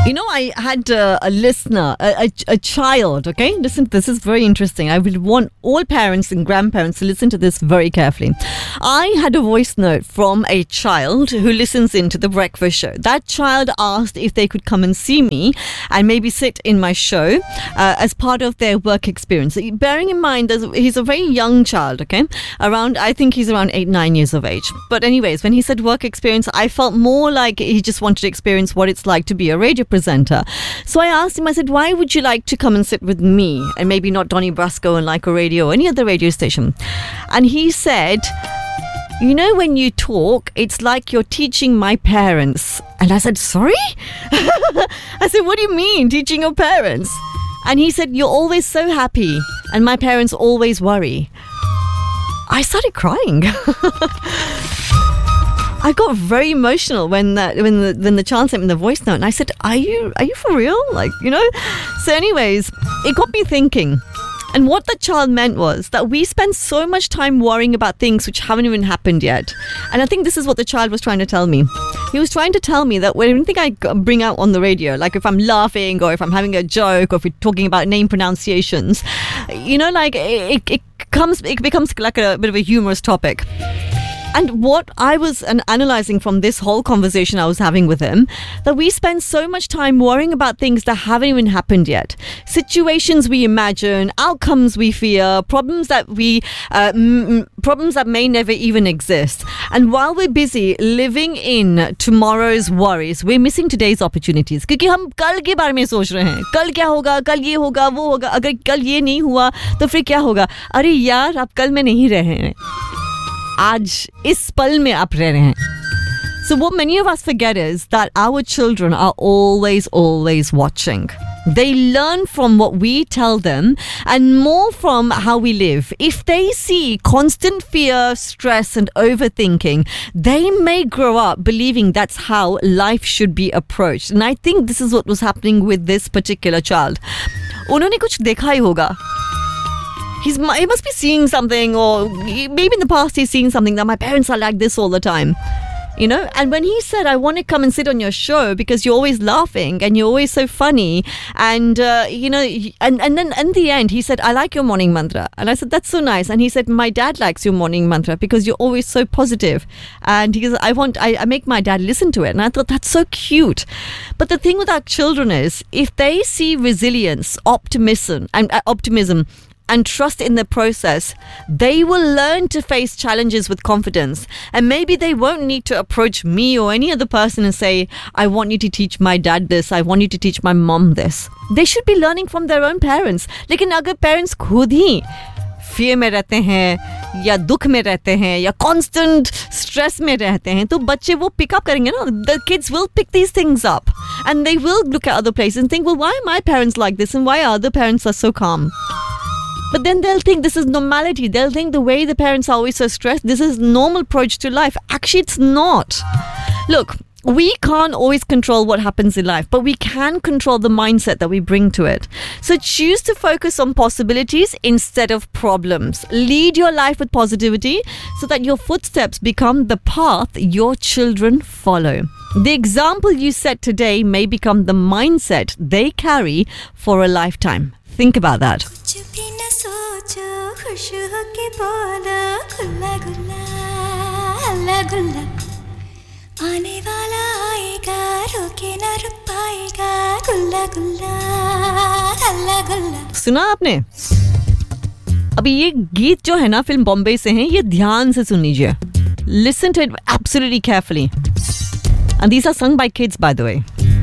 You know, I had a listener, a child, okay? Listen, this is very interesting. I would want all parents and grandparents to listen to this very carefully. I had a voice note from a child who listens into the breakfast show. That child asked if they could come and see me and maybe sit in my show as part of their work experience. Bearing in mind, he's a very young child, okay? I think he's around 8-9 years of age. But anyways, when he said work experience, I felt more like he just wanted to experience what it's like to be a radio presenter. So I asked him, I said, why would you like to come and sit with me and maybe not Donnie Brasco and Like a Radio or any other radio station? And he said, you know, when you talk, it's like you're teaching my parents. And I said, sorry? I said, what do you mean, teaching your parents? And he said, you're always so happy and my parents always worry. I started crying. I got very emotional when the child sent me the voice note, and I said, "Are you for real?" Like, you know. So, anyways, it got me thinking. And what the child meant was that we spend so much time worrying about things which haven't even happened yet. And I think this is what the child was trying to tell me. He was trying to tell me that when anything I bring out on the radio, like if I'm laughing or if I'm having a joke or if we're talking about name pronunciations, you know, like it becomes like a bit of a humorous topic. And what I was analysing from this whole conversation I was having with him, that we spend so much time worrying about things that haven't even happened yet. Situations we imagine, outcomes we fear, problems that may never even exist. And while we're busy living in tomorrow's worries, we're missing today's opportunities. क्योंकि हम कल के बारे में सोच रहे हैं. कल क्या होगा, कल ये होगा, वो होगा. अगर कल ये नहीं हुआ, तो फिर क्या होगा? अरे यार, आप कल में नहीं रहे हैं. आज इस पल में आप रह रहे हैं. So what many of us forget is that our children are always watching. They learn from what we tell them and more from how we live. If they see constant fear, stress and overthinking, they may grow up believing that's how life should be approached. And I think this is what was happening with this particular child. उन्होंने कुछ देखा ही होगा. He must be seeing something, or maybe in the past he's seen something that my parents are like this all the time. You know, and when he said, I want to come and sit on your show because you're always laughing and you're always so funny. And, you know, and then in the end, he said, I like your morning mantra. And I said, that's so nice. And he said, my dad likes your morning mantra because you're always so positive. And he goes, I make my dad listen to it. And I thought, that's so cute. But the thing with our children is, if they see resilience, optimism, and trust in the process, they will learn to face challenges with confidence. And maybe they won't need to approach me or any other person and say, I want you to teach my dad this, I want you to teach my mom this. They should be learning from their own parents. लेकिन अगर parents खुद ही fear में रहते हैं या दुख में रहते हैं या constant stress में रहते हैं, तो बच्चे वो pick up करेंगे ना. The kids will pick these things up and they will look at other places and think, well, why are my parents like this and why are other parents are so calm? But then they'll think this is normality. They'll think the way the parents are always so stressed, this is normal approach to life. Actually, it's not. Look, we can't always control what happens in life, but we can control the mindset that we bring to it. So choose to focus on possibilities instead of problems. Lead your life with positivity so that your footsteps become the path your children follow. The example you set today may become the mindset they carry for a lifetime. Think about that. सुना आपने? अभी ये गीत जो है ना film Bombay से हैं, ये ध्यान से सुन लीजिए. Listen to it absolutely carefully. And these are sung by kids, by the way.